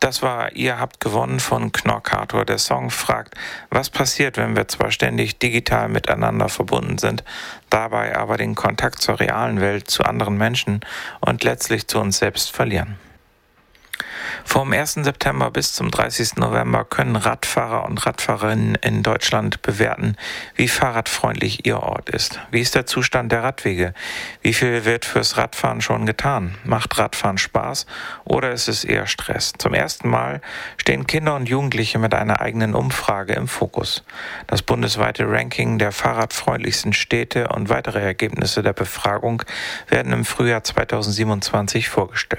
Das war Ihr habt gewonnen von Knorkator. Der Song fragt, was passiert, wenn wir zwar ständig digital miteinander verbunden sind, dabei aber den Kontakt zur realen Welt, zu anderen Menschen und letztlich zu uns selbst verlieren. Vom 1. September bis zum 30. November können Radfahrer und Radfahrerinnen in Deutschland bewerten, wie fahrradfreundlich ihr Ort ist. Wie ist der Zustand der Radwege? Wie viel wird fürs Radfahren schon getan? Macht Radfahren Spaß oder ist es eher Stress? Zum ersten Mal stehen Kinder und Jugendliche mit einer eigenen Umfrage im Fokus. Das bundesweite Ranking der fahrradfreundlichsten Städte und weitere Ergebnisse der Befragung werden im Frühjahr 2027 vorgestellt.